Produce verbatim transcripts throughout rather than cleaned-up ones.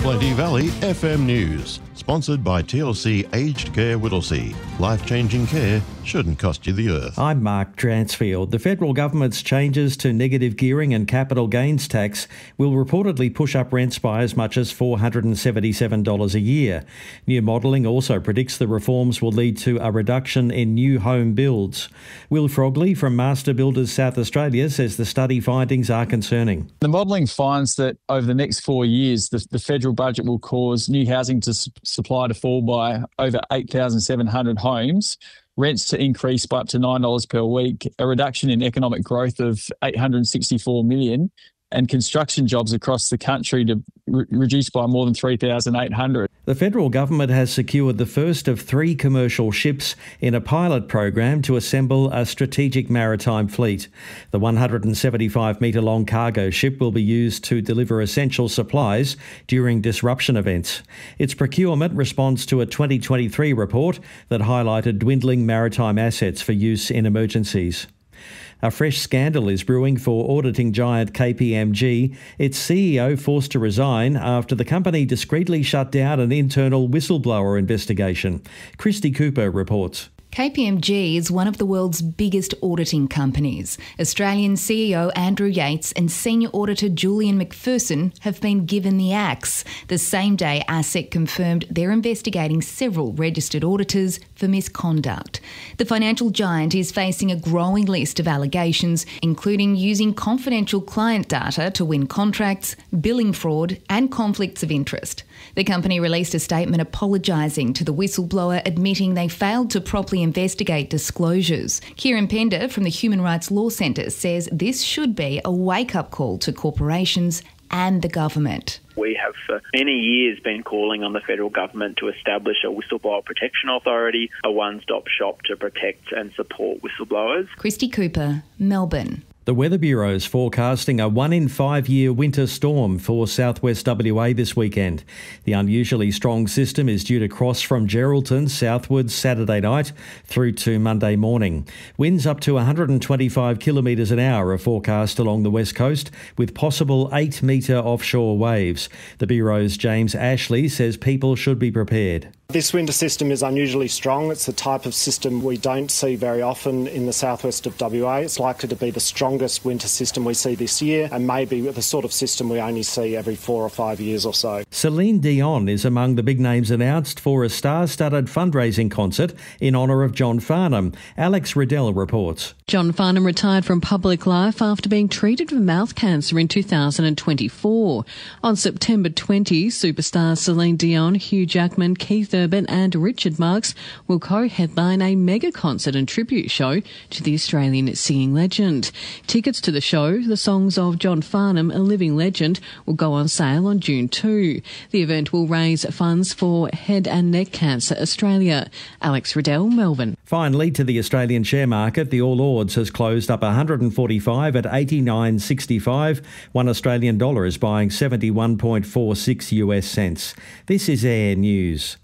Plenty Valley F M News. Sponsored by T L C Aged Care Whittlesea. Life-changing care shouldn't cost you the earth. I'm Mark Dransfield. The federal government's changes to negative gearing and capital gains tax will reportedly push up rents by as much as four hundred seventy-seven dollars a year. New modelling also predicts the reforms will lead to a reduction in new home builds. Will Frogley from Master Builders South Australia says the study findings are concerning. The modelling finds that over the next four years, the, the federal budget will cause new housing to su- supply to fall by over eight thousand seven hundred homes, rents to increase by up to nine dollars per week, a reduction in economic growth of eight hundred sixty-four million, and construction jobs across the country to re- reduce by more than three thousand eight hundred. The federal government has secured the first of three commercial ships in a pilot program to assemble a strategic maritime fleet. The one hundred seventy-five metre long cargo ship will be used to deliver essential supplies during disruption events. Its procurement responds to a twenty twenty-three report that highlighted dwindling maritime assets for use in emergencies. A fresh scandal is brewing for auditing giant K P M G, its C E O forced to resign after the company discreetly shut down an internal whistleblower investigation. Christy Cooper reports. K P M G is one of the world's biggest auditing companies. Australian C E O Andrew Yates and Senior Auditor Julian McPherson have been given the axe. The same day, ASIC confirmed they're investigating several registered auditors for misconduct. The financial giant is facing a growing list of allegations, including using confidential client data to win contracts, billing fraud and conflicts of interest. The company released a statement apologising to the whistleblower, admitting they failed to properly investigate disclosures. Kieran Pender from the Human Rights Law Centre says this should be a wake-up call to corporations and the government. We have for many years been calling on the federal government to establish a whistleblower protection authority, a one-stop shop to protect and support whistleblowers. Christy Cooper, Melbourne. The Weather Bureau is forecasting a one in five year winter storm for southwest W A this weekend. The unusually strong system is due to cross from Geraldton southwards Saturday night through to Monday morning. Winds up to one hundred twenty-five kilometres an hour are forecast along the west coast, with possible eight metre offshore waves. The Bureau's James Ashley says people should be prepared. This winter system is unusually strong. It's the type of system we don't see very often in the southwest of W A. It's likely to be the strongest winter system we see this year, and maybe the sort of system we only see every four or five years or so. Celine Dion is among the big names announced for a star-studded fundraising concert in honour of John Farnham. Alex Riddell reports. John Farnham retired from public life after being treated for mouth cancer in two thousand twenty-four. On September twentieth, superstars Celine Dion, Hugh Jackman, Keith Urban and Richard Marx will co-headline a mega concert and tribute show to the Australian singing legend. Tickets to the show, The Songs of John Farnham, a Living Legend, will go on sale on June second. The event will raise funds for Head and Neck Cancer Australia. Alex Riddell, Melbourne. Finally, to the Australian share market, the All Ords has closed up one hundred forty-five at eighty-nine sixty-five. One Australian dollar is buying seventy-one point four six US cents. This is Air News.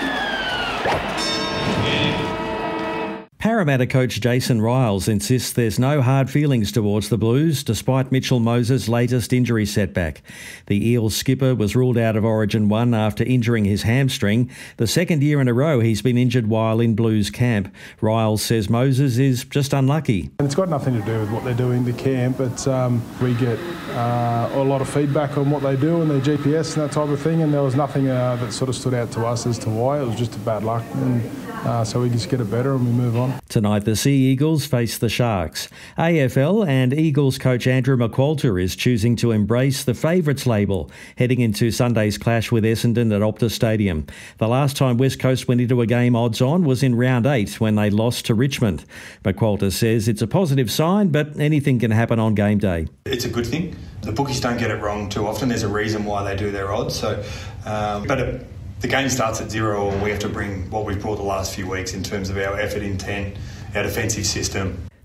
Parramatta coach Jason Riles insists there's no hard feelings towards the Blues despite Mitchell Moses' latest injury setback. The Eels skipper was ruled out of Origin one after injuring his hamstring. The second year in a row he's been injured while in Blues camp. Riles says Moses is just unlucky. It's got nothing to do with what they're doing in the camp, but um, we get uh, a lot of feedback on what they do and their G P S and that type of thing, and there was nothing uh, that sort of stood out to us as to why. It was just a bad luck, and uh, so we just get it better and we move on. Tonight the Sea Eagles face the Sharks. A F L and Eagles coach Andrew McQualter is choosing to embrace the favourites label, heading into Sunday's clash with Essendon at Optus Stadium. The last time West Coast went into a game odds on was in round eight when they lost to Richmond. McQualter says it's a positive sign, but anything can happen on game day. It's a good thing. The bookies don't get it wrong too often. There's a reason why they do their odds. So, um, but it, the game starts at zero, and we have to bring what we've brought the last few weeks in terms of our effort, intent, our defensive system.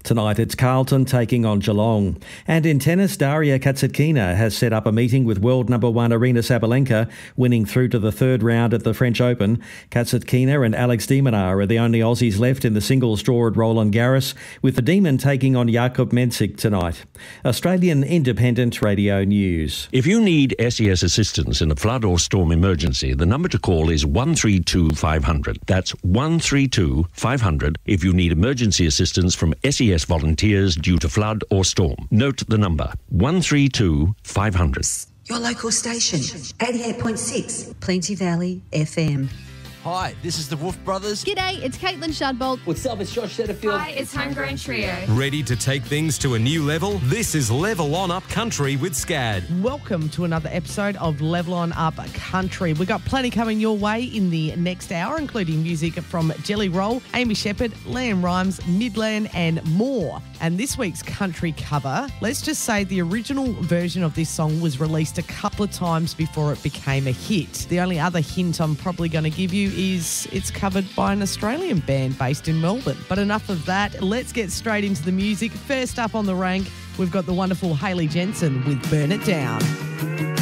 Tonight it's Carlton taking on Geelong. And in tennis, Daria Kasatkina has set up a meeting with world number one Aryna Sabalenka, winning through to the third round at the French Open. Kasatkina and Alex de Minaur are the only Aussies left in the singles draw at Roland Garros, with the Demon taking on Jakub Mensik tonight. Australian Independent Radio News. If you need S E S assistance in a flood or storm emergency, the number to call is one three two five hundred. That's one three two five hundred if you need emergency assistance from S E S volunteers due to flood or storm. Note the number, one three two five hundred. Your local station, eighty-eight point six, Plenty Valley F M. Hi, this is the Wolf Brothers. G'day, it's Caitlin Shadbolt. What's up, it's Josh Setterfield. Hi, it's Homegrown Trio. Ready to take things to a new level? This is Level On Up Country with SCAD. Welcome to another episode of Level On Up Country. We've got plenty coming your way in the next hour, including music from Jelly Roll, Amy Shepherd, Liam Rhymes, Midland and more. And this week's country cover, let's just say the original version of this song was released a couple of times before it became a hit. The only other hint I'm probably going to give you is it's covered by an Australian band based in Melbourne. But enough of that. Let's get straight into the music. First up on the rank, we've got the wonderful Hayley Jensen with Burn It Down.